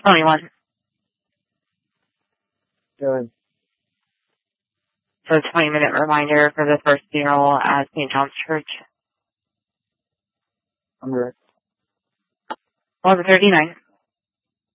21. Good. So 20-minute reminder for the first funeral at St. John's Church. I'm good. 11:39.